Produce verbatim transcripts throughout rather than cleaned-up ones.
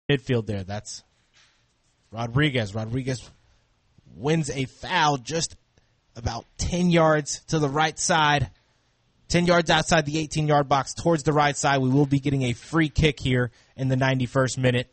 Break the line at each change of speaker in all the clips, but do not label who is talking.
midfield there. That's Rodriguez. Rodriguez wins a foul just about ten yards to the right side, ten yards outside the eighteen-yard box towards the right side. We will be getting a free kick here in the ninety-first minute.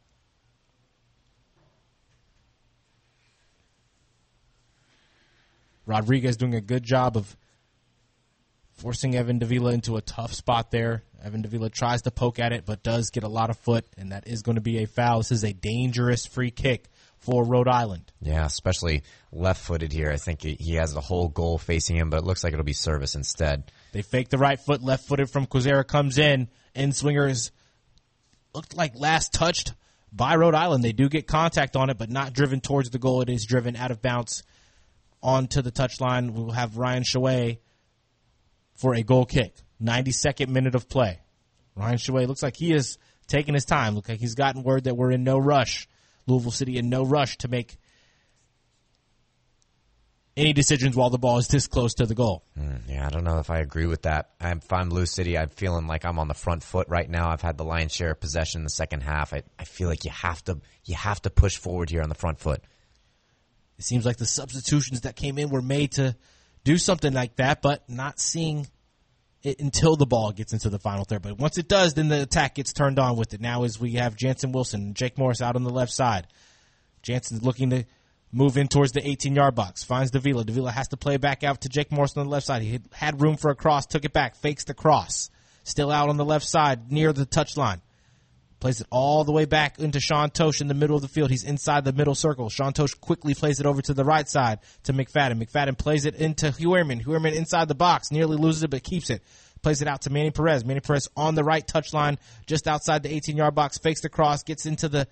Rodriguez doing a good job of forcing Evan Davila into a tough spot there. Evan Davila tries to poke at it, but does get a lot of foot, and that is going to be a foul. This is a dangerous free kick for Rhode Island.
Yeah, especially left-footed here. I think he has the whole goal facing him, but it looks like it'll be service instead.
They fake the right foot, left-footed from Quazera comes in. End-swinger is looked like last touched by Rhode Island. They do get contact on it, but not driven towards the goal. It is driven out of bounds onto the touchline. We will have Ryan Shaway for a goal kick. ninety-second minute of play. Ryan Shaway looks like he is taking his time. Looks like he's gotten word that we're in no rush. Louisville City in no rush to make any decisions while the ball is this close to the goal.
Mm, yeah, I don't know if I agree with that. I'm, if I'm Blue City, I'm feeling like I'm on the front foot right now. I've had the lion's share of possession in the second half. I, I feel like you have to you have to push forward here on the front foot.
It seems like the substitutions that came in were made to do something like that, but not seeing it until the ball gets into the final third. But once it does, then the attack gets turned on with it. Now as we have Jansen Wilson and Jake Morris out on the left side. Jansen's looking to move in towards the eighteen-yard box. Finds Davila. Davila has to play back out to Jake Morris on the left side. He had room for a cross, took it back, fakes the cross. Still out on the left side near the touchline. Plays it all the way back into Sean Tosh in the middle of the field. He's inside the middle circle. Sean Tosh quickly plays it over to the right side to McFadden. McFadden plays it into Huerman. Huerman inside the box. Nearly loses it, but keeps it. Plays it out to Manny Perez. Manny Perez on the right touchline, just outside the eighteen-yard box. Fakes the cross, gets into the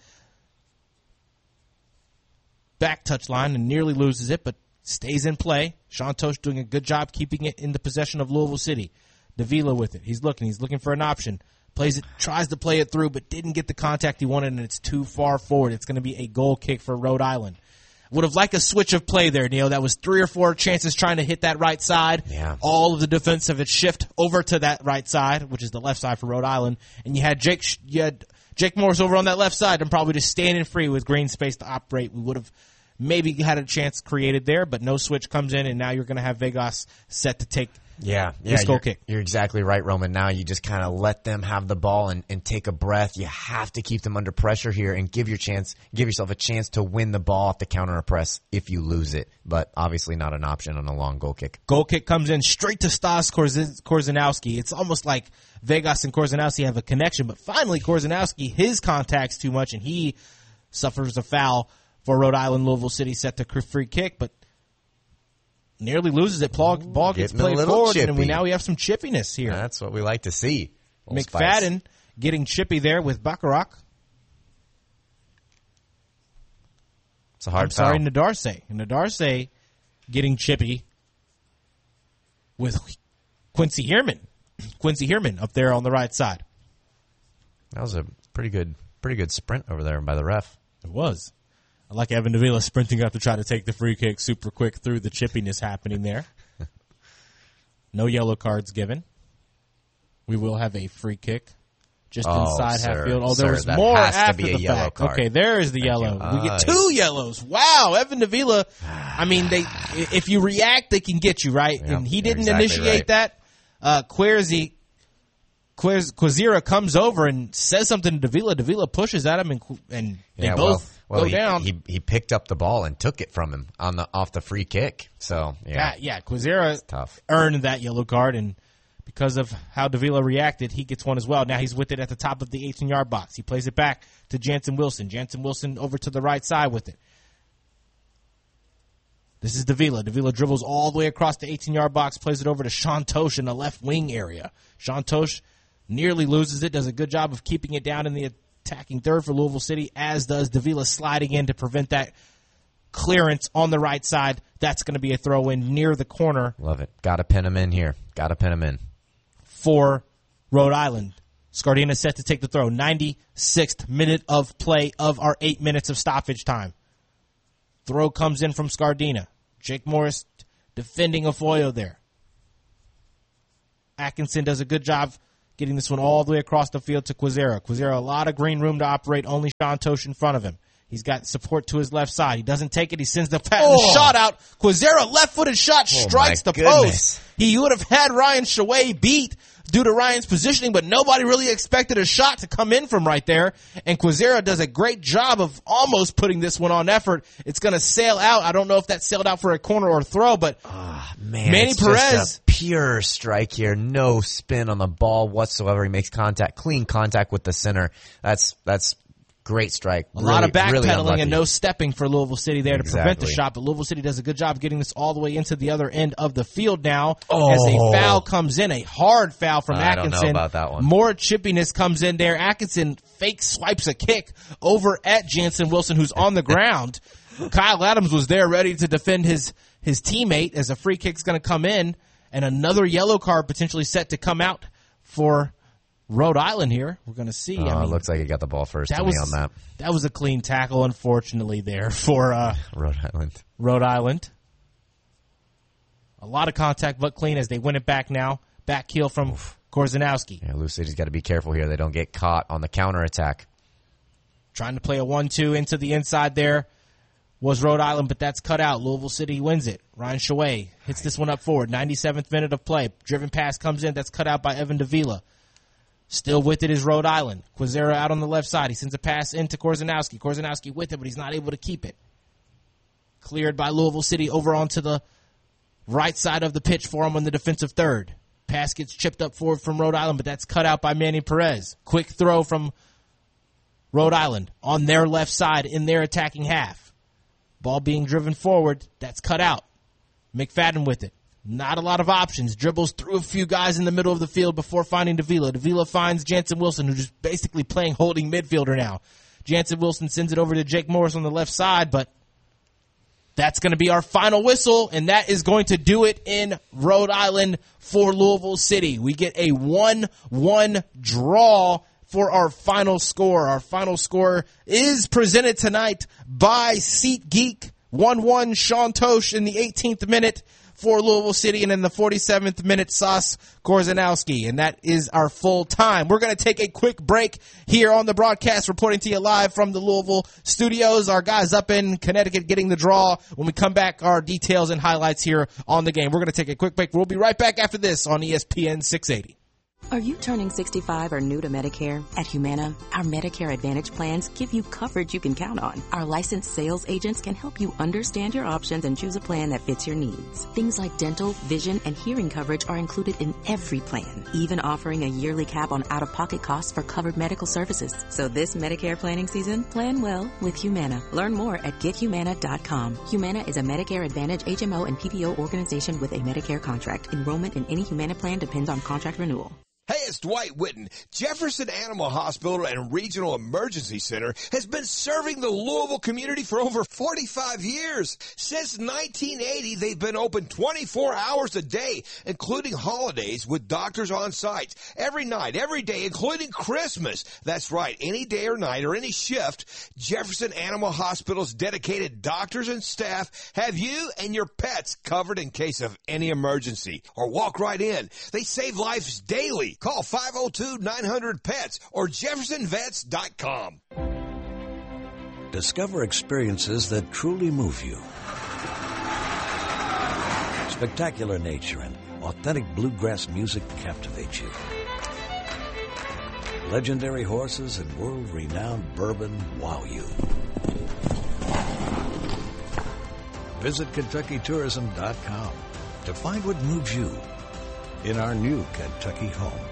back touchline and nearly loses it, but stays in play. Sean Tosh doing a good job keeping it in the possession of Louisville City. Davila with it. He's looking. He's looking for an option. Plays it, tries to play it through, but didn't get the contact he wanted, and it's too far forward. It's going to be a goal kick for Rhode Island. Would have liked a switch of play there, Neil. That was three or four chances trying to hit that right side.
Yeah.
All of the defensive had shift over to that right side, which is the left side for Rhode Island, and you had Jake, you had Jake Morris over on that left side, and probably just standing free with green space to operate. We would have maybe had a chance created there, but no switch comes in, and now you're going to have Vegas set to take
Yeah, yeah,
this goal
you're,
kick.
You're exactly right, Roman. Now you just kind of let them have the ball and, and take a breath. You have to keep them under pressure here and give your chance, give yourself a chance to win the ball off the counter press if you lose it. But obviously not an option on a long goal kick.
Goal kick comes in straight to Stas Korz- Korzanowski. It's almost like Vegas and Korzanowski have a connection, but finally Korzanowski, his contact's too much, and he suffers a foul for Rhode Island. Louisville City set the free kick, but nearly loses it. Ball, ball gets
Getting a
played
little
forward,
chippy.
and we now we have some chippiness here.
That's what we like to see. Little
McFadden
spice.
getting chippy there with Bacharach.
It's a hard
I'm sorry,
foul.
Nadarse. Nadarse getting chippy with Quincy Heerman. Quincy Heerman up there on the right side.
That was a pretty good, pretty good sprint over there by the ref.
It was. I like Evan Davila sprinting up to try to take the free kick super quick through the chippiness happening there. No yellow cards given. We will have a free kick just
Oh,
inside
sir.
half field. Oh, there
Sir,
was
that
more
has to
after
be a
the
yellow
fact.
card.
Okay, there is the
Thank
yellow.
you.
We get
Ah,
two yellows. Wow, Evan Davila. I mean, they if you react, they can get you, right?
Yeah,
and he
you're
didn't
exactly
initiate
right.
that. Uh, Querzi, Quez, Quazira comes over and says something to Davila. Davila pushes at him, and and they
Yeah,
both
well, well,
go
he,
down.
He he picked up the ball and took it from him on the off the free kick. So yeah,
Yeah, yeah. Quazera
tough.
earned that yellow card, and because of how Davila reacted, he gets one as well. Now he's with it at the top of the eighteen-yard box. He plays it back to Jansen Wilson. Jansen Wilson over to the right side with it. This is Davila. Davila dribbles all the way across the eighteen-yard box, plays it over to Sean Tosh in the left wing area. Sean Tosh nearly loses it, does a good job of keeping it down in the attacking third for Louisville City, as does Davila sliding in to prevent that clearance on the right side. That's going to be a throw-in near the corner
Love it. Got to pin him in here. Got to pin him in.
for Rhode Island. Scardina set to take the throw. ninety-sixth minute of play of our eight minutes of stoppage time. Throw comes in from Scardina. Jake Morris defending Afoyo there. Atkinson does a good job getting this one all the way across the field to Quizera. Quizera, a lot of green room to operate, only Sean Tosh in front of him. He's got support to his left side. He doesn't take it. He sends the patent oh. shot out. Quizera, left-footed shot, strikes oh the goodness. post. He would have had Ryan Shaway beat due to Ryan's positioning, but nobody really expected a shot to come in from right there. And Quizera does a great job of almost putting this one on effort. It's going to sail out. I don't know if that sailed out for a corner or throw, but
oh, man,
Manny
it's
Perez.
Just a pure strike here. No spin on the ball whatsoever. He makes contact, clean contact with the center. That's, that's, Great strike.
A
really,
lot of backpedaling
really
and no stepping for Louisville City there to
exactly.
prevent the shot, but Louisville City does a good job getting this all the way into the other end of the field now
oh.
as a foul comes in, a hard foul from
I
Atkinson.
don't know about that one.
More chippiness comes in there. Atkinson fake swipes a kick over at Jansen Wilson, who's on the ground. Kyle Adams was there ready to defend his, his teammate as a free kick's going to come in, and another yellow card potentially set to come out for Rhode Island here. We're going to see.
Oh,
I mean,
it looks like he got the ball first
that
to
was,
me on that.
That was a clean tackle, unfortunately, there for uh,
Rhode Island.
Rhode Island. A lot of contact, but clean as they win it back now. Back heel from Korzanowski.
Yeah, Louisville City's got to be careful here. They don't get caught on the counterattack.
Trying to play a one two into the inside there was Rhode Island, but that's cut out. Louisville City wins it. Ryan Shaway hits this one up forward. ninety-seventh minute of play. Driven pass comes in. That's cut out by Evan Davila. Still with it is Rhode Island. Quizera out on the left side. He sends a pass into Korzanowski. Korzanowski with it, but he's not able to keep it. Cleared by Louisville City over onto the right side of the pitch for him on the defensive third. Pass gets chipped up forward from Rhode Island, but that's cut out by Manny Perez. Quick throw from Rhode Island on their left side in their attacking half. Ball being driven forward. That's cut out. McFadden with it. Not a lot of options. Dribbles through a few guys in the middle of the field before finding Davila. Davila finds Jansen Wilson, who's just basically playing holding midfielder now. Jansen Wilson sends it over to Jake Morris on the left side, but that's going to be our final whistle, and that is going to do it in Rhode Island for Louisville City. We get a one one draw for our final score. Our final score is presented tonight by SeatGeek. one one Sean Tosh in the eighteenth minute for Louisville City, and in the forty-seventh minute, Sauce Korzanowski. And that is our full time. We're going to take a quick break here on the broadcast, reporting to you live from the Louisville studios. Our guys up in Connecticut getting the draw. When we come back, our details and highlights here on the game. We're going to take a quick break. We'll be right back after this on E S P N six eighty.
Are you turning sixty-five or new to Medicare? At Humana, our Medicare Advantage plans give you coverage you can count on. Our licensed sales agents can help you understand your options and choose a plan that fits your needs. Things like dental, vision, and hearing coverage are included in every plan, even offering a yearly cap on out-of-pocket costs for covered medical services. So this Medicare planning season, plan well with Humana. Learn more at get humana dot com. Humana is a Medicare Advantage H M O and P P O organization with a Medicare contract. Enrollment in any Humana plan depends on contract renewal.
Hey, it's Dwight Witten. Jefferson Animal Hospital and Regional Emergency Center has been serving the Louisville community for over forty-five years. Since nineteen eighty, they've been open twenty-four hours a day, including holidays with doctors on site. Every night, every day, including Christmas. That's right, any day or night or any shift, Jefferson Animal Hospital's dedicated doctors and staff have you and your pets covered in case of any emergency. Or walk right in. They save lives daily. Call five oh two, nine hundred, P E T S or jefferson vets dot com.
Discover experiences that truly move you. Spectacular nature and authentic bluegrass music captivate you. Legendary horses and world-renowned bourbon wow you. Visit Kentucky Tourism dot com to find what moves you in our new Kentucky home.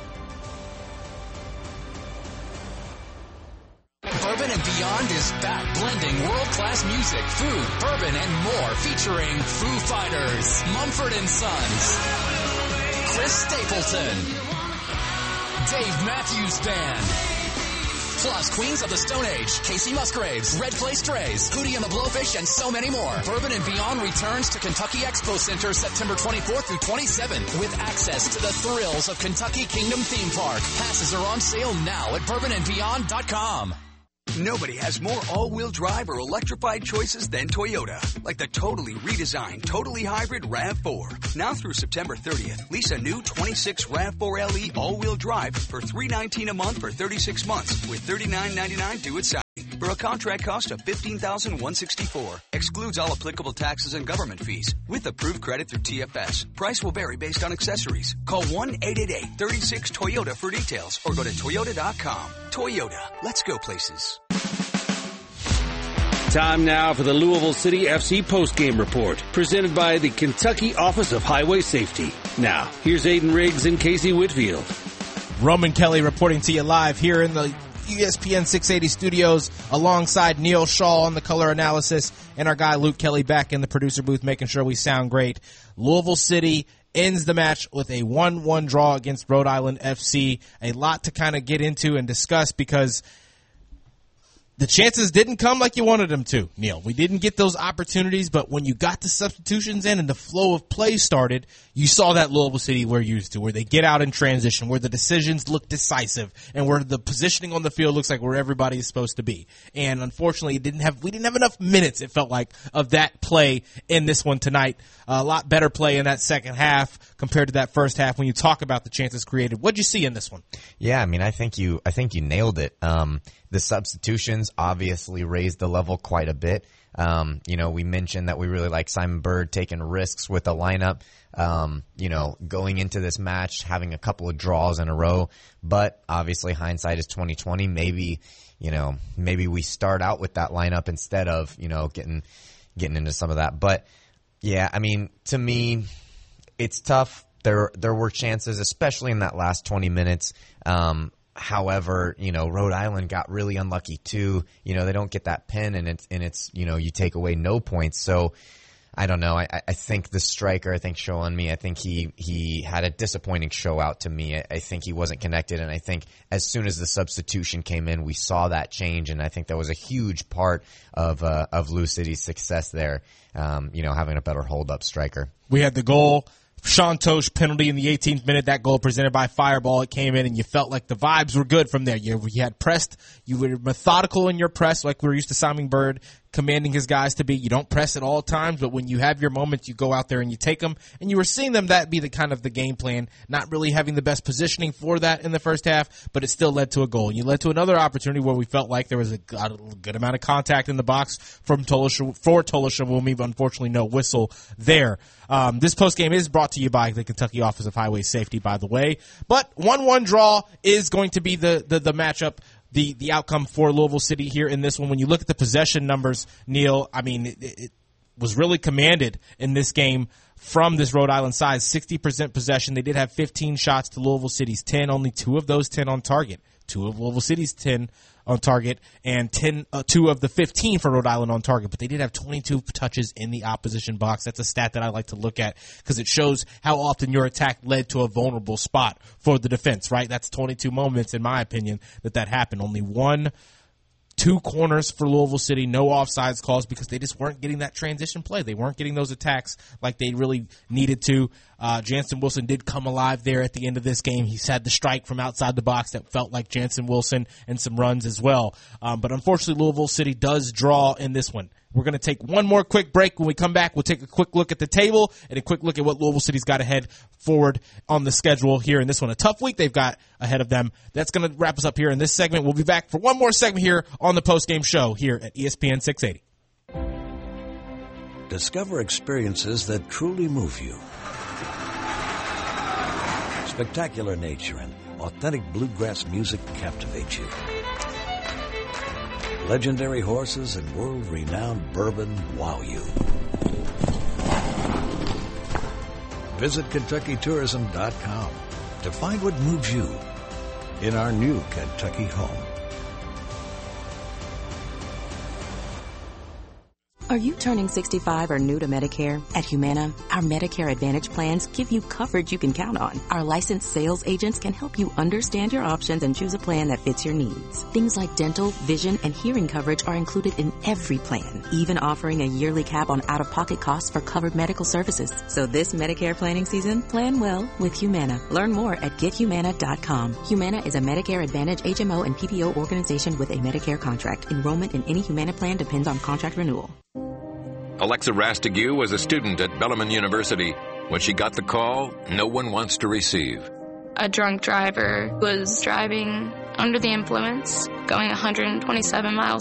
Bourbon and Beyond is back, blending world-class music, food, bourbon, and more, featuring Foo Fighters, Mumford and Sons, Chris Stapleton, Dave Matthews Band, plus Queens of the Stone Age, Casey Musgraves, Red Clay Strays, Hootie and the Blowfish, and so many more. Bourbon and Beyond returns to Kentucky Expo Center September twenty-fourth through twenty-seventh with access to the thrills of Kentucky Kingdom Theme Park. Passes are on sale now at bourbon and beyond dot com.
Nobody has more all-wheel drive or electrified choices than Toyota. Like the totally redesigned, totally hybrid RAV four. Now through September thirtieth, lease a new twenty-six RAV four L E all-wheel drive for three hundred nineteen dollars a month for thirty-six months with thirty-nine ninety-nine due at signing. For a contract cost of fifteen thousand one hundred sixty-four dollars. Excludes all applicable taxes and government fees. With approved credit through T F S. Price will vary based on accessories. Call one eight eight eight, three six, Toyota for details or go to toyota dot com. Toyota. Let's go places.
Time now for the Louisville City F C postgame report, presented by the Kentucky Office of Highway Safety. Now, here's Aiden Riggs and Casey Whitfield.
Roman Kelly reporting to you live here in the E S P N six eighty studios alongside Neil Shaw on the color analysis and our guy Luke Kelly back in the producer booth making sure we sound great. Louisville City ends the match with a one one draw against Rhode Island F C. A lot to kind of get into and discuss because the chances didn't come like you wanted them to, Neil. We didn't get those opportunities, but when you got the substitutions in and the flow of play started, you saw that Louisville City we're used to, where they get out in transition, where the decisions look decisive, and where the positioning on the field looks like where everybody is supposed to be. And unfortunately, it didn't have we didn't have enough minutes, it felt like, of that play in this one tonight. A lot better play in that second half compared to that first half when you talk about the chances created. What'd you see in this one?
Yeah, I mean, I think you I think you nailed it. Um, the substitutions obviously raised the level quite a bit. Um, you know, we mentioned that we really like Simon Bird taking risks with the lineup, um, you know, going into this match, having a couple of draws in a row. But obviously hindsight is twenty twenty. Maybe, you know, maybe we start out with that lineup instead of, you know, getting getting into some of that. But yeah, I mean, to me, it's tough. There there were chances, especially in that last twenty minutes. Um, However, you know, Rhode Island got really unlucky too. You know, they don't get that pin and it's, and it's, you know, you take away no points. So I don't know. I, I think the striker, I think show on me, I think he, he had a disappointing show out to me. I, I think he wasn't connected. And I think as soon as the substitution came in, we saw that change. And I think that was a huge part of, uh, of Lou City's success there. Um, you know, having a better hold up striker.
We had the goal. Sean Tosh penalty in the eighteenth minute. That goal presented by Fireball. It came in, and you felt like the vibes were good from there. You, you had pressed. You were methodical in your press, like we were used to Simon Bird commanding his guys to be. You don't press at all times, but when you have your moments, you go out there and you take them. And you were seeing them that be the kind of the game plan, not really having the best positioning for that in the first half, but it still led to a goal. And you led to another opportunity where we felt like there was a good amount of contact in the box from Tola, for Tola Shawumi, but unfortunately no whistle there. Um, this postgame is brought to you by the Kentucky Office of Highway Safety, by the way. But one one draw is going to be the, the, the matchup. The, the outcome for Louisville City here in this one. When you look at the possession numbers, Neil, I mean, it, it was really commanded in this game from this Rhode Island side. sixty percent possession. They did have fifteen shots to Louisville City's ten, only two of those ten on target. Two of Louisville City's ten on target, and ten, uh, two of the fifteen for Rhode Island on target. But they did have twenty-two touches in the opposition box. That's a stat that I like to look at because it shows how often your attack led to a vulnerable spot for the defense, right? That's twenty-two moments, in my opinion, that that happened. Only one, two corners for Louisville City, no offsides calls because they just weren't getting that transition play. They weren't getting those attacks like they really needed to. Uh, Jansen Wilson did come alive there at the end of this game. He's had the strike from outside the box that felt like Jansen Wilson and some runs as well. Um, but unfortunately, Louisville City does draw in this one. We're going to take one more quick break. When we come back, we'll take a quick look at the table and a quick look at what Louisville City's got ahead forward on the schedule here in this one. A tough week they've got ahead of them. That's going to wrap us up here in this segment. We'll be back for one more segment here on the postgame show here at E S P N six eighty.
Discover experiences that truly move you. Spectacular nature and authentic bluegrass music captivate you. Legendary horses and world-renowned bourbon wow you. Visit Kentucky Tourism dot com to find what moves you in our new Kentucky home.
Are you turning sixty-five or new to Medicare? At Humana, our Medicare Advantage plans give you coverage you can count on. Our licensed sales agents can help you understand your options and choose a plan that fits your needs. Things like dental, vision, and hearing coverage are included in every plan, even offering a yearly cap on out-of-pocket costs for covered medical services. So this Medicare planning season, plan well with Humana. Learn more at get humana dot com. Humana is a Medicare Advantage H M O and P P O organization with a Medicare contract. Enrollment in any Humana plan depends on contract renewal.
Alexa Rastigue was a student at Bellarmine University. When she got the call, no one wants to receive.
A drunk driver was driving under the influence, going one hundred twenty-seven miles